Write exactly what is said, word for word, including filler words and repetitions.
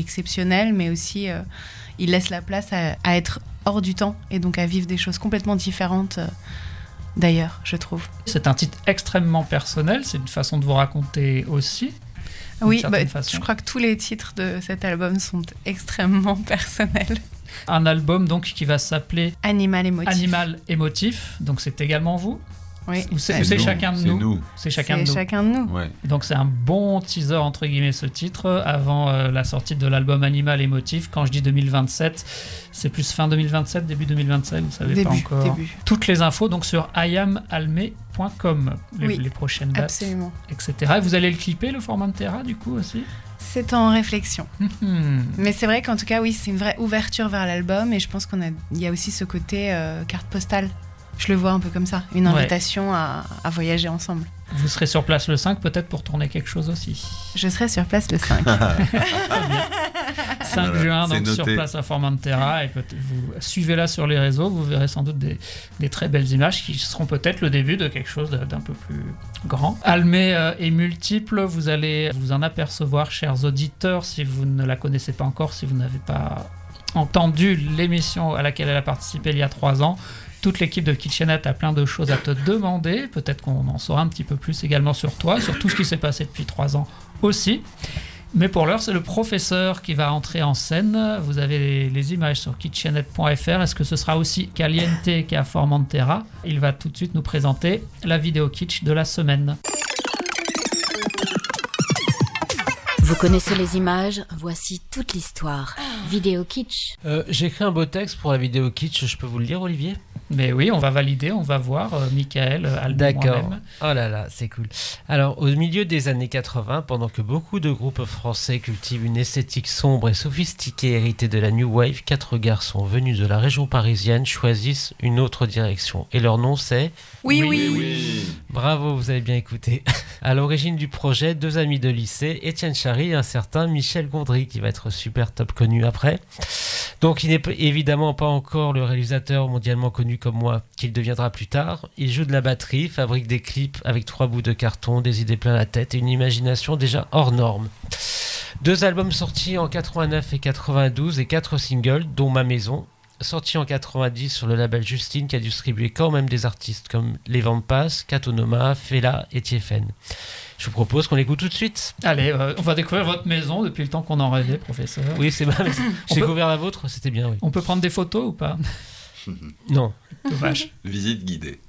exceptionnel, mais aussi euh, il laisse la place à, à être hors du temps et donc à vivre des choses complètement différentes euh, d'ailleurs, je trouve. C'est un titre extrêmement personnel, c'est une façon de vous raconter aussi. Oui, bah, je crois que tous les titres de cet album sont extrêmement personnels. Un album donc qui va s'appeler Animal émotif. Animal émotif, donc c'est également vous. Oui, ou c'est, c'est, c'est chacun de c'est nous. nous. C'est chacun c'est de nous. chacun de nous. Ouais. Donc c'est un bon teaser entre guillemets ce titre avant euh, la sortie de l'album Animal émotif. Quand je dis deux mille vingt-sept, c'est plus fin deux mille vingt-sept, début deux mille vingt-sept, vous savez début, pas encore. Début. Toutes les infos donc sur i am almé point com, les, oui, les prochaines dates, absolument. et cetera. Et vous allez le clipper, le Formentera, du coup aussi. C'est en réflexion. Mmh. Mais c'est vrai qu'en tout cas, oui, c'est une vraie ouverture vers l'album et je pense qu'il y a aussi ce côté euh, carte postale. Je le vois un peu comme ça, une invitation ouais. à, à voyager ensemble. Vous serez sur place le cinq peut-être pour tourner quelque chose aussi. Je serai sur place le cinq. cinq voilà, juin, donc noté. sur place à Formentera. Et vous suivez-la sur les réseaux, vous verrez sans doute des, des très belles images qui seront peut-être le début de quelque chose d'un peu plus grand. Almé euh, est multiple, vous allez vous en apercevoir, chers auditeurs, si vous ne la connaissez pas encore, si vous n'avez pas entendu l'émission à laquelle elle a participé il y a trois ans. Toute l'équipe de Kitchenette a plein de choses à te demander. Peut-être qu'on en saura un petit peu plus également sur toi, sur tout ce qui s'est passé depuis trois ans aussi. Mais pour l'heure, c'est le professeur qui va entrer en scène. Vous avez les, les images sur kitchenette point f r. Est-ce que ce sera aussi Caliente qu'à Formentera ? Il va tout de suite nous présenter la vidéo kitsch de la semaine. Vous connaissez les images, voici toute l'histoire. Vidéo kitsch. Euh, j'ai écrit un beau texte pour la vidéo kitsch, je peux vous le lire, Olivier ? Mais oui, on va valider, on va voir, euh, Michael, Albin, D'accord. moi-même. Oh là là, c'est cool. Alors, au milieu des années quatre-vingts, pendant que beaucoup de groupes français cultivent une esthétique sombre et sophistiquée héritée de la New Wave, quatre garçons venus de la région parisienne choisissent une autre direction. Et leur nom, c'est... Oui, oui, oui. oui. Bravo, vous avez bien écouté. À l'origine du projet, deux amis de lycée, Étienne Chary et un certain Michel Gondry, qui va être super top connu après. Donc, il n'est évidemment pas encore le réalisateur mondialement connu comme moi, qu'il deviendra plus tard. Il joue de la batterie, fabrique des clips avec trois bouts de carton, des idées plein la tête et une imagination déjà hors norme. Deux albums sortis en quatre-vingt-neuf et quatre-vingt-douze et quatre singles, dont Ma Maison, sorti en quatre-vingt-dix sur le label Justine, qui a distribué quand même des artistes comme Les Vents de Passe, Katonoma, Fela et Tiefen. Je vous propose qu'on l'écoute tout de suite. Allez, euh, on va découvrir votre maison depuis le temps qu'on en rêvait, professeur. Oui, c'est ma maison. J'ai peut... découvert la vôtre, c'était bien, oui. On peut prendre des photos ou pas ? Non. Dommage. Visite guidée.